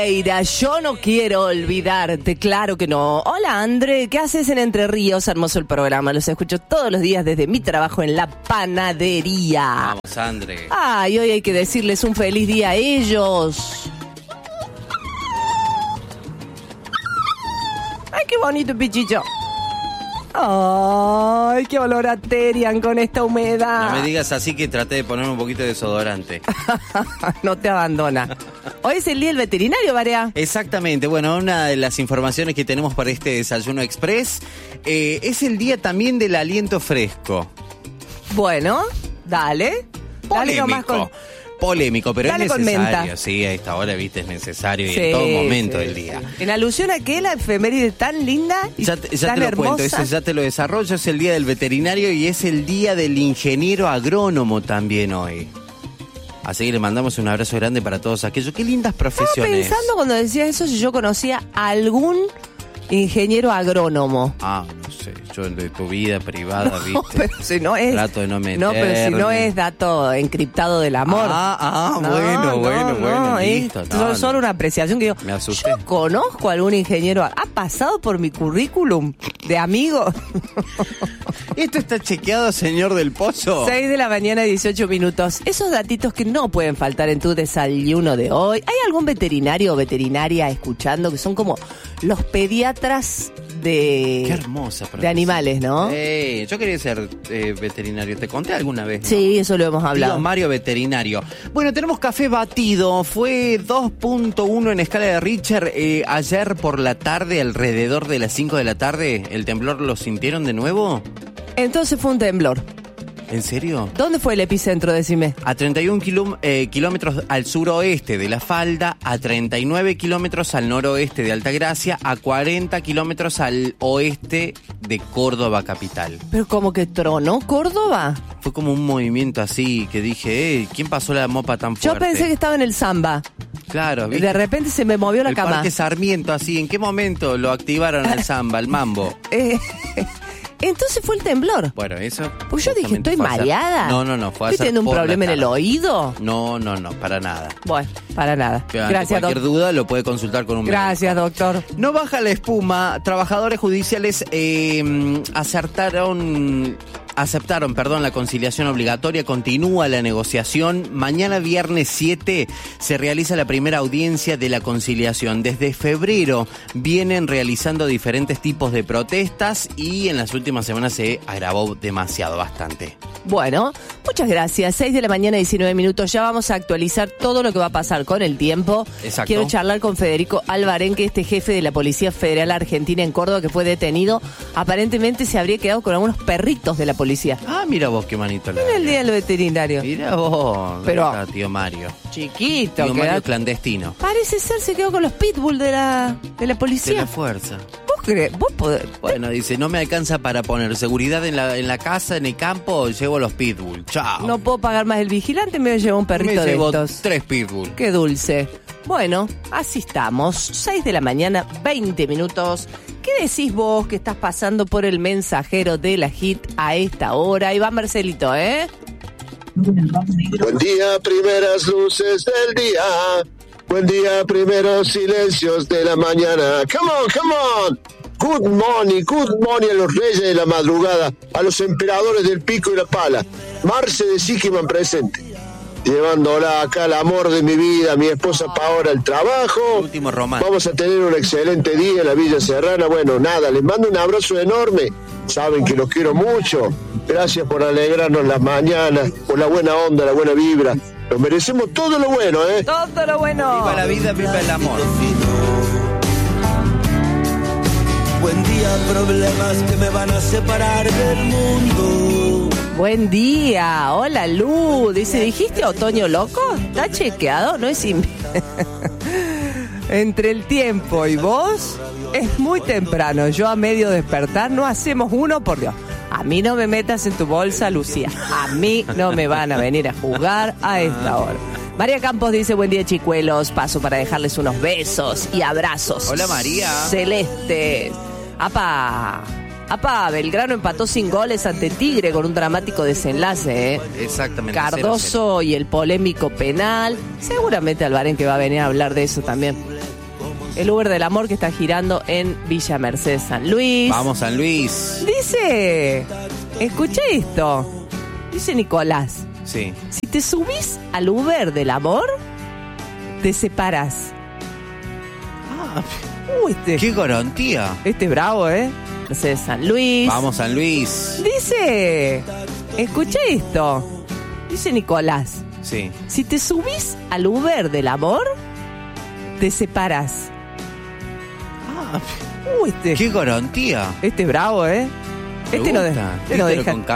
Yo no quiero olvidarte, claro que no. Hola, André, ¿qué haces en Entre Ríos? Hermoso el programa, los escucho todos los días desde mi trabajo en la panadería. Vamos, André. Ay, hoy hay que decirles un feliz día a ellos. Ay, qué bonito pichicho. Ay, qué olor a Terian con esta humedad. No me digas así, que traté de poner un poquito de desodorante. No te abandona. Hoy es el día del veterinario, Varea. Exactamente, bueno, una de las informaciones que tenemos para este desayuno express es el día también del aliento fresco. Bueno, dale. Dale nomás con... Polémico, pero dale es necesario. Con menta. Sí, a esta hora, viste, es necesario y en todo momento del día. En alusión a que la efeméride tan linda y ya tan te lo hermosa. cuento, eso ya te lo desarrollo, es el día del veterinario y es el día del ingeniero agrónomo también hoy. Así que le mandamos un abrazo grande para todos aquellos. Qué lindas profesiones. Estaba pensando cuando decía eso si yo conocía a algún ingeniero agrónomo. Ah, no sé, yo de tu vida privada, No, viste. pero si no es... Trato de no meterme. No, pero si no es dato encriptado del amor. Bueno, listo. Es solo una apreciación que me asusté. yo conozco a algún ingeniero. ¿Ha pasado por mi currículum de amigo? ¿Esto está chequeado, señor del Pozo? 6 de la mañana, 18 minutos. Esos datitos que no pueden faltar en tu desayuno de hoy. ¿Hay algún veterinario o veterinaria escuchando que son como los pediatras de... Qué hermosa de animales, ¿no? Yo quería ser veterinario. ¿Te conté alguna vez? ¿No? Sí, eso lo hemos hablado. Tío Mario veterinario. Bueno, tenemos café batido. Fue 2.1 en escala de Richter ayer por la tarde, alrededor de las 5 de la tarde. ¿El temblor lo sintieron de nuevo? Entonces fue un temblor. ¿En serio? ¿Dónde fue el epicentro, decime? A 31 kilómetros al suroeste de La Falda, a 39 kilómetros al noroeste de Altagracia, a 40 kilómetros al oeste de Córdoba capital. Pero como que tronó Córdoba. Fue como un movimiento así que dije, ¿quién pasó la mopa tan fuerte? Yo pensé que estaba en el samba. Claro, ¿viste? De repente se me movió la el cama. Parque Sarmiento, así, ¿en qué momento lo activaron el samba, el mambo? Entonces fue el temblor. Bueno, eso... Pues yo dije, ¿estoy mareada? No, fue a ¿Estoy teniendo un problema en el oído? No, para nada. Bueno, para nada. Gracias, cualquier duda lo puede consultar con un médico. Gracias, doctor. No baja la espuma. Trabajadores judiciales aceptaron la conciliación obligatoria. Continúa la negociación. Mañana viernes 7 se realiza la primera audiencia de la conciliación. Desde febrero vienen realizando diferentes tipos de protestas y en las últimas semanas se agravó bastante. Bueno, muchas gracias. 6 de la mañana, 19 minutos. Ya vamos a actualizar todo lo que va a pasar con el tiempo. Exacto. Quiero charlar con Federico Alvarenque, este jefe de la Policía Federal Argentina en Córdoba, que fue detenido. Aparentemente se habría quedado con algunos perritos de la policía. Ah, mira vos qué manito la. En el día del veterinario. Mira vos. Pero tío Mario. Chiquito. Tío Mario clandestino. Parece ser, se quedó con los pitbull de la policía. De la fuerza. ¿Vos crees? ¿Vos podés? Bueno, dice, no me alcanza para poner seguridad en la casa, en el campo, llevo los pitbull. Chao. No puedo pagar más el vigilante, me llevo un perrito de estos. 3 pitbull. Qué dulce. Bueno, así estamos. 6 de la mañana, 20 minutos. ¿Qué decís vos que estás pasando por el mensajero de la HIT a esta hora? Ahí va Marcelito, ¿eh? Buen día, primeras luces del día. Buen día, primeros silencios de la mañana. Come on. Good morning a los reyes de la madrugada, a los emperadores del pico y la pala. Marce de Sikiman presente. Llevándola acá al amor de mi vida, mi esposa Paola, al trabajo. Último romance. Vamos a tener un excelente día en la Villa Serrana. Bueno, nada, les mando un abrazo enorme. Saben que los quiero mucho. Gracias por alegrarnos las mañanas, por la buena onda, la buena vibra. Nos merecemos todo lo bueno, ¿eh? Todo lo bueno. Viva la vida, viva el amor. Buen día, problemas que me van a separar del mundo. Buen día, hola Lu. Dice, ¿dijiste otoño loco? ¿Está chequeado? No es Entre el tiempo y vos es muy temprano. Yo a medio despertar no hacemos uno, por Dios. A mí no me metas en tu bolsa, Lucía. A mí no me van a venir a juzgar a esta hora. María Campos dice, buen día, chicuelos. Paso para dejarles unos besos y abrazos. Hola, María. Celeste. Apá, Belgrano empató sin goles ante Tigre con un dramático desenlace, ¿eh? Exactamente. Cardoso 0-0. Y el polémico penal. Seguramente Alvarenque va a venir a hablar de eso también. El Uber del amor que está girando en Villa Mercedes, San Luis. Vamos, San Luis. Dice, escuché esto. Dice Nicolás, Sí. si te subís al Uber del amor, te separás. ¡Qué garantía! Este es bravo, Mercedes, San Luis. Vamos, San Luis. Dice, escuché esto. Dice Nicolás, Sí. si te subís al Uber del amor, te separás. ¡Qué garantía! Este es bravo, Me Este no gusta. deja. Con